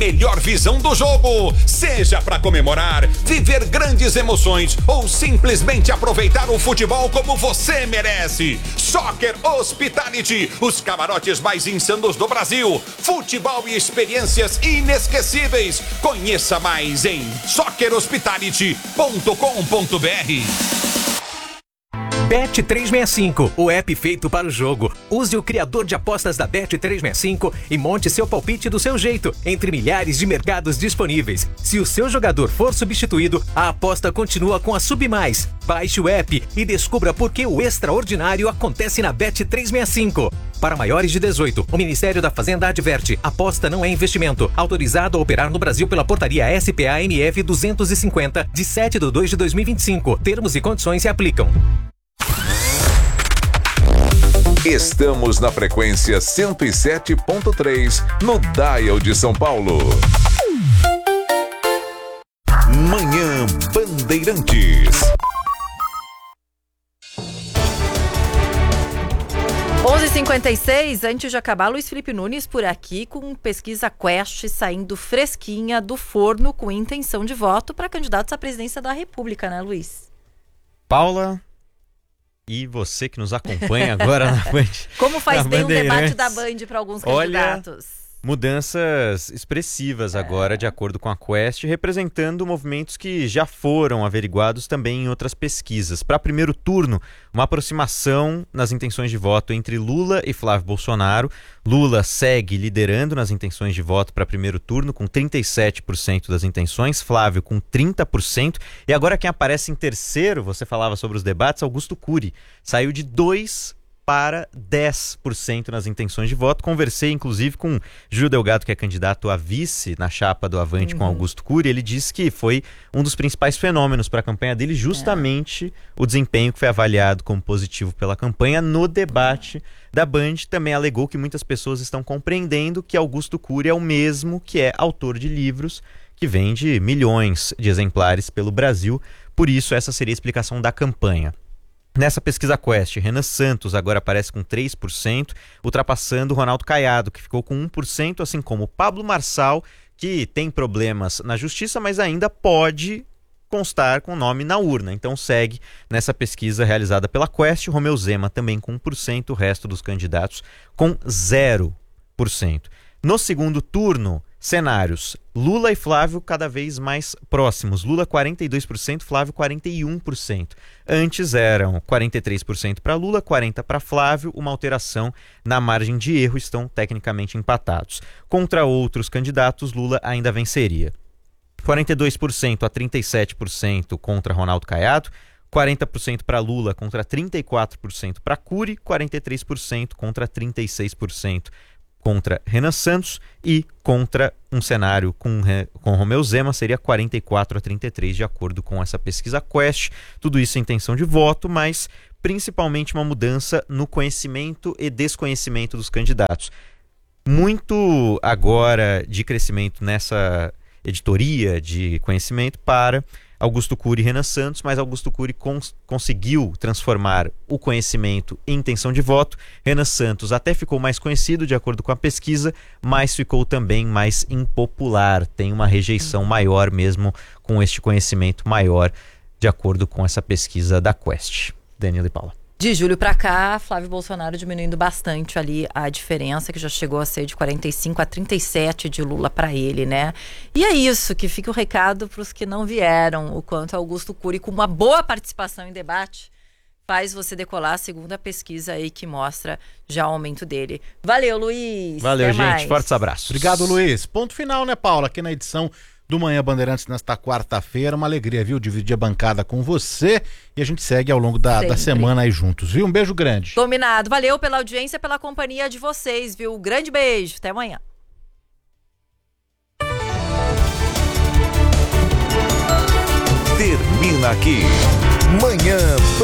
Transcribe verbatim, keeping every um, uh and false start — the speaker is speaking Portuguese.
Melhor visão do jogo, seja para comemorar, viver grandes emoções ou simplesmente aproveitar o futebol como você merece. Soccer Hospitality, os camarotes mais insanos do Brasil. Futebol e experiências inesquecíveis. Conheça mais em soccer hospitality ponto com ponto b r. Bet trezentos e sessenta e cinco, o app feito para o jogo. Use o criador de apostas da Bet trezentos e sessenta e cinco e monte seu palpite do seu jeito, entre milhares de mercados disponíveis. Se o seu jogador for substituído, a aposta continua com a Submais. Baixe o app e descubra por que o extraordinário acontece na Bet trezentos e sessenta e cinco. Para maiores de dezoito, o Ministério da Fazenda adverte: aposta não é investimento. Autorizado a operar no Brasil pela portaria S P A N F duzentos e cinquenta, de sete de dois de dois mil e vinte e cinco. Termos e condições se aplicam. Estamos na frequência cento e sete ponto três, no Dial de São Paulo. Manhã Bandeirantes. onze e cinquenta e seis, antes de acabar, Luiz Felipe Nunes por aqui com pesquisa Quest saindo fresquinha do forno com intenção de voto para candidatos à presidência da República, né, Luiz? Paula... E você que nos acompanha agora na Band. Como faz bem um debate da Band para alguns candidatos. Olha, mudanças expressivas é. agora, de acordo com a Quest, representando movimentos que já foram averiguados também em outras pesquisas. Para primeiro turno, uma aproximação nas intenções de voto entre Lula e Flávio Bolsonaro. Lula segue liderando nas intenções de voto para primeiro turno, com trinta e sete por cento das intenções, Flávio com trinta por cento. E agora quem aparece em terceiro, você falava sobre os debates, Augusto Cury, saiu de dois para dez por cento nas intenções de voto. Conversei, inclusive, com Júlio Delgado, que é candidato a vice na chapa do Avante uhum. com Augusto Cury. Ele disse que foi um dos principais fenômenos para a campanha dele, justamente é. o desempenho que foi avaliado como positivo pela campanha no debate da Band. Também alegou que muitas pessoas estão compreendendo que Augusto Cury é o mesmo que é autor de livros que vende milhões de exemplares pelo Brasil. Por isso, essa seria a explicação da campanha. Nessa pesquisa Quest, Renan Santos agora aparece com três por cento, ultrapassando Ronaldo Caiado, que ficou com um por cento, assim como Pablo Marçal, que tem problemas na justiça, mas ainda pode constar com o nome na urna. Então segue nessa pesquisa realizada pela Quest. Romeu Zema também com um por cento, o resto dos candidatos com zero por cento. No segundo turno, cenários: Lula e Flávio cada vez mais próximos. Lula quarenta e dois por cento, Flávio quarenta e um por cento. Antes eram quarenta e três por cento para Lula, quarenta por cento para Flávio. Uma alteração na margem de erro, estão tecnicamente empatados. Contra outros candidatos, Lula ainda venceria. quarenta e dois por cento a trinta e sete por cento contra Ronaldo Caiado, quarenta por cento para Lula contra trinta e quatro por cento para Cury, quarenta e três por cento contra trinta e seis por cento contra Renan Santos, e contra um cenário com, com Romeu Zema seria quarenta e quatro a trinta e três, de acordo com essa pesquisa Quest. Tudo isso é intenção de voto, mas principalmente uma mudança no conhecimento e desconhecimento dos candidatos. Muito agora de crescimento nessa editoria de conhecimento para Augusto Cury e Renan Santos, mas Augusto Cury cons- conseguiu transformar o conhecimento em intenção de voto. Renan Santos até ficou mais conhecido, de acordo com a pesquisa, mas ficou também mais impopular. Tem uma rejeição maior mesmo com este conhecimento maior, de acordo com essa pesquisa da Quest. Danilo e Paula. De julho para cá, Flávio Bolsonaro diminuindo bastante ali a diferença, que já chegou a ser de quarenta e cinco a trinta e sete de Lula para ele, né? E é isso, que fica o recado para os que não vieram, o quanto Augusto Cury, com uma boa participação em debate, faz você decolar, segundo a pesquisa aí que mostra já o aumento dele. Valeu, Luiz! Valeu, Até gente. mais. Fortes abraços. Obrigado, Luiz. Ponto final, né, Paula? Aqui na edição do Manhã Bandeirantes nesta quarta-feira. Uma alegria, viu? Dividir a bancada com você, e a gente segue ao longo da, da semana aí juntos, viu? Um beijo grande. Dominado. Valeu pela audiência, pela companhia de vocês, viu? Grande beijo. Até amanhã. Termina aqui Manhã